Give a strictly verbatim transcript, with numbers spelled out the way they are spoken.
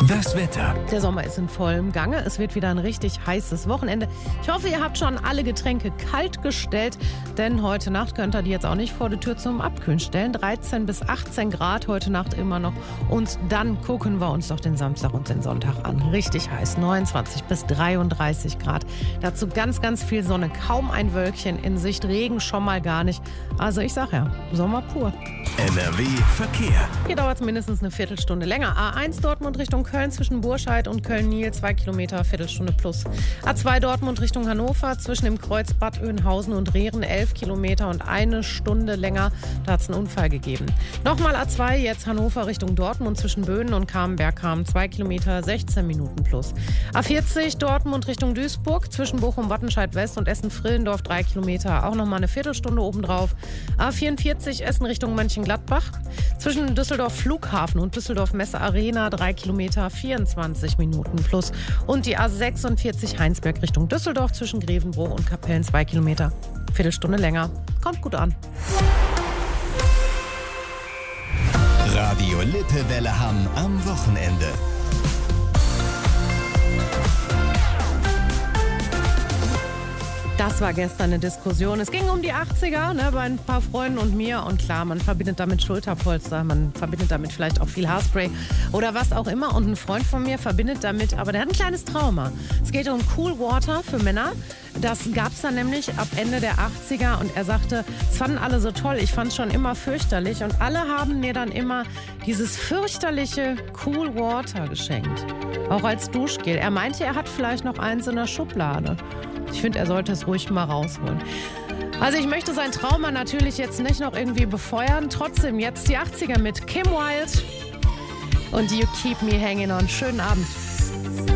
Das Wetter. Der Sommer ist in vollem Gange. Es wird wieder ein richtig heißes Wochenende. Ich hoffe, ihr habt schon alle Getränke kalt gestellt, denn heute Nacht könnt ihr die jetzt auch nicht vor die Tür zum Abkühlen stellen. dreizehn bis achtzehn Grad heute Nacht immer noch. Und dann gucken wir uns doch den Samstag und den Sonntag an. Richtig heiß, neunundzwanzig bis dreiunddreißig Grad. Dazu ganz, ganz viel Sonne, kaum ein Wölkchen in Sicht, Regen schon mal gar nicht. Also ich sag ja, Sommer pur. N R W Verkehr. Hier dauert es mindestens eine Viertelstunde länger. A eins Dortmund Richtung Köln zwischen Burscheid und Köln-Niel, zwei Kilometer, Viertelstunde plus. A zwei Dortmund Richtung Hannover zwischen dem Kreuz Bad Oeynhausen und Rehren, elf Kilometer und eine Stunde länger. Da hat es einen Unfall gegeben. Nochmal A zwei, jetzt Hannover Richtung Dortmund zwischen Böhnen und Kamenberg-Kamen, zwei Kilometer, sechzehn Minuten plus. A vierzig Dortmund Richtung Duisburg zwischen Bochum-Wattenscheid West und Essen-Frillendorf, drei Kilometer, auch nochmal eine Viertelstunde obendrauf. A vierundvierzig Essen Richtung Mönchengladbach zwischen Düsseldorf Flughafen und Düsseldorf Messe Arena, drei Kilometer, vierundzwanzig Minuten plus. Und die A sechsundvierzig Heinsberg Richtung Düsseldorf zwischen Grevenbroich und Kapellen, zwei Kilometer, Viertelstunde länger. Kommt gut an. Radio Lippewelle Hamm am Wochenende. Das war gestern eine Diskussion. Es ging um die achtziger, ne, bei ein paar Freunden und mir. Und klar, man verbindet damit Schulterpolster, man verbindet damit vielleicht auch viel Haarspray oder was auch immer. Und ein Freund von mir verbindet damit, aber der hat ein kleines Trauma. Es geht um Cool Water für Männer. Das gab es dann nämlich ab Ende der achtziger und er sagte, es fanden alle so toll, ich fand es schon immer fürchterlich. Und alle haben mir dann immer dieses fürchterliche Cool Water geschenkt. Auch als Duschgel. Er meinte, er hat vielleicht noch eins in der Schublade. Ich finde, er sollte es ruhig mal rausholen. Also ich möchte sein Trauma natürlich jetzt nicht noch irgendwie befeuern. Trotzdem jetzt die achtziger mit Kim Wilde und You Keep Me Hanging On. Schönen Abend.